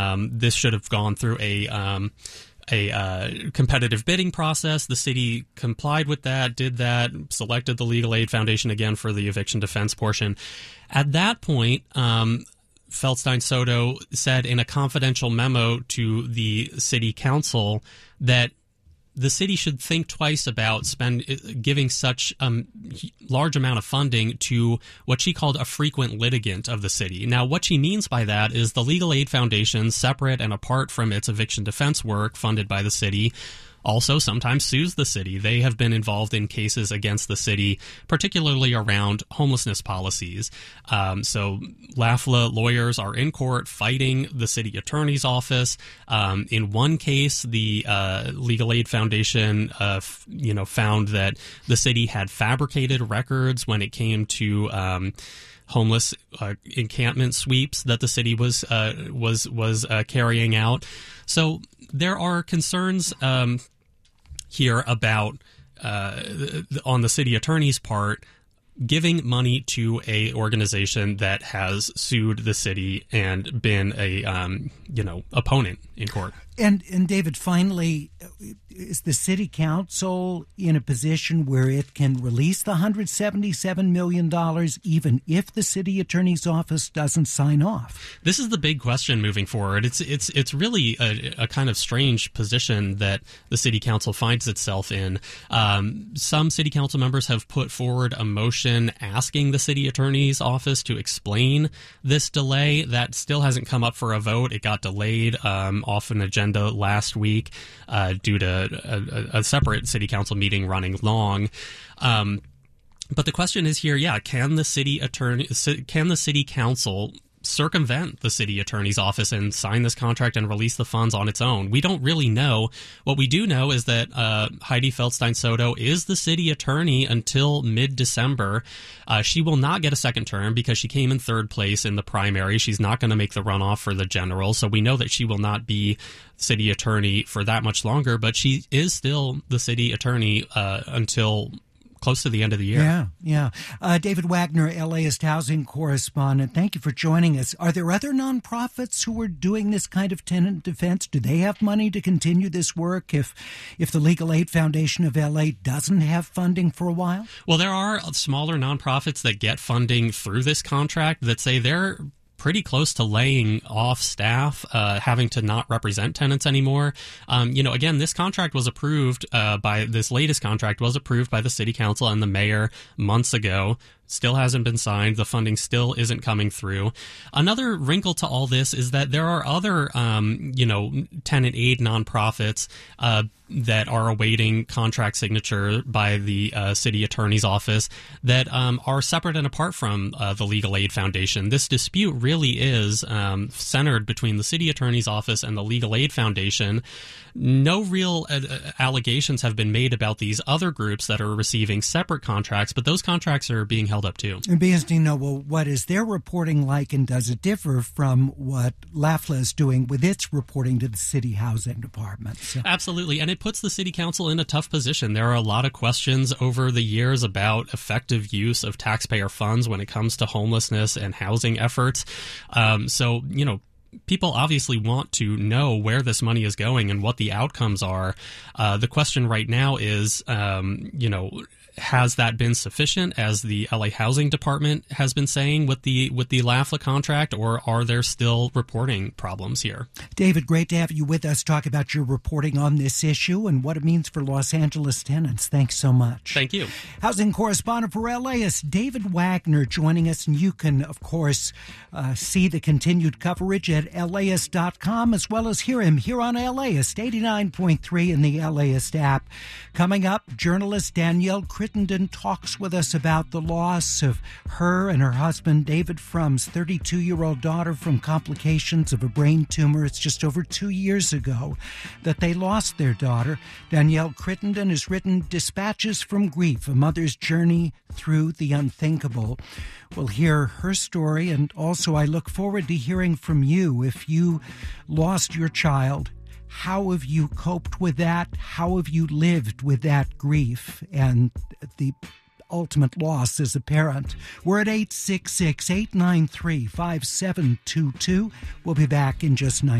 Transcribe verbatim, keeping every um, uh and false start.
Um, this should have gone through a um, a uh, competitive bidding process. The city complied with that, did that, selected the Legal Aid Foundation again for the eviction defense portion. At that point, um, Feldstein-Soto said in a confidential memo to the city council that the city should think twice about spend giving such a um, large amount of funding to what she called a frequent litigant of the city. Now, what she means by that is the Legal Aid Foundation, separate and apart from its eviction defense work funded by the city, also sometimes sues the city. They have been involved in cases against the city, particularly around homelessness policies. Um, so L A F L A lawyers are in court fighting the city attorney's office. Um, in one case, the uh, Legal Aid Foundation uh, f- you know, found that the city had fabricated records when it came to um, homeless uh, encampment sweeps that the city was uh, was was uh, carrying out. So there are concerns um, here about, uh, on the city attorney's part, giving money to a organization that has sued the city and been a um, you know opponent in court. And and David, finally, is the city council in a position where it can release the one hundred seventy-seven million dollars even if the city attorney's office doesn't sign off? This is the big question moving forward. It's it's it's really a, a kind of strange position that the city council finds itself in. Um, some city council members have put forward a motion asking the city attorney's office to explain this delay. That still hasn't come up for a vote. It got delayed um, off an agenda last week uh, due to a, a separate city council meeting running long. Um, but the question is here, yeah, can the city attorney, can the city council circumvent the city attorney's office and sign this contract and release the funds on its own? We don't really know. What we do know is that uh, Heidi Feldstein-Soto is the city attorney until mid-December. Uh, she will not get a second term because she came in third place in the primary. She's not going to make the runoff for the general, so we know that she will not be city attorney for that much longer, but she is still the city attorney uh, until close to the end of the year. Yeah, yeah. Uh, David Wagner, LAist housing correspondent, thank you for joining us. Are there other nonprofits who are doing this kind of tenant defense? Do they have money to continue this work if if the Legal Aid Foundation of L A doesn't have funding for a while? Well, there are smaller nonprofits that get funding through this contract that say they're pretty close to laying off staff, uh, having to not represent tenants anymore. Um, you know, again, this contract was approved uh, by this latest contract was approved by the city council and the mayor months ago. Still hasn't been signed. The funding still isn't coming through. Another wrinkle to all this is that there are other, um, you know, tenant aid nonprofits uh, that are awaiting contract signature by the uh, city attorney's office that um, are separate and apart from uh, the Legal Aid Foundation. This dispute really is um, centered between the city attorney's office and the Legal Aid Foundation. No real uh, allegations have been made about these other groups that are receiving separate contracts, but those contracts are being held up too. It'd be interesting to know, well, what is their reporting like, and does it differ from what L A F L A is doing with its reporting to the city housing department? So. Absolutely, and it puts the city council in a tough position. There are a lot of questions over the years about effective use of taxpayer funds when it comes to homelessness and housing efforts. Um, so, you know, people obviously want to know where this money is going and what the outcomes are. Uh, the question right now is, um, you know, has that been sufficient, as the L A Housing Department has been saying with the with the L A F L A contract, or are there still reporting problems here? David, great to have you with us. Talk about your reporting on this issue and what it means for Los Angeles tenants. Thanks so much. Thank you. Housing correspondent for LAist, David Wagner, joining us. And you can, of course, uh, see the continued coverage at L A ist dot com, as well as hear him here on LAist, eighty-nine point three in the LAist app. Coming up, journalist Danielle Crittenden talks with us about the loss of her and her husband, David Frum's thirty-two-year-old daughter from complications of a brain tumor. It's just over two years ago that they lost their daughter. Danielle Crittenden has written Dispatches from Grief, A Mother's Journey Through the Unthinkable. We'll hear her story, and also I look forward to hearing from you. If you lost your child, how have you coped with that? How have you lived with that grief and the ultimate loss as a parent? We're at eight six six, eight nine three, five seven two two. We'll be back in just nine